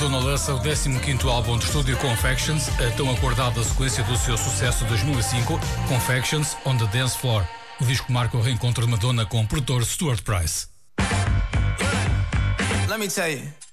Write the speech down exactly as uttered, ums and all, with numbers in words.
Madonna lança o décimo quinto álbum de estúdio Confections, a tão aguardada sequência do seu sucesso de dois mil e cinco, Confections on the Dance Floor. O disco marca o reencontro de Madonna com o produtor Stuart Price. Let me tell you.